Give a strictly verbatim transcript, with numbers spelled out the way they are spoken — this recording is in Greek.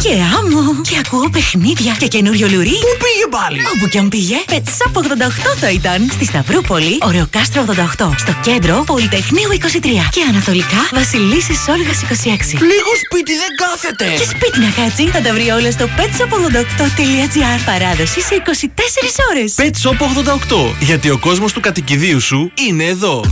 Και άμμο. Και ακούω παιχνίδια και καινούριο λουρί. Πού πήγε πάλι? Όπου κι αν πήγε. Pet Shop ογδόντα οκτώ θα ήταν. Στη Σταυρούπολη, Ωρεοκάστρο ογδόντα οκτώ. Στο κέντρο, Πολυτεχνείου είκοσι τρία. Και ανατολικά, Βασιλίσσης Όλγας είκοσι έξι. Λίγο σπίτι δεν κάθεται. Και σπίτι να κάτσει. Θα τα βρει όλα στο pet shop ογδόντα οκτώ τελεία τζι άρ. Παράδοση σε είκοσι τέσσερις ώρες. Pet Shop ογδόντα οκτώ. Γιατί ο κόσμος του κατοικιδίου σου είναι εδώ.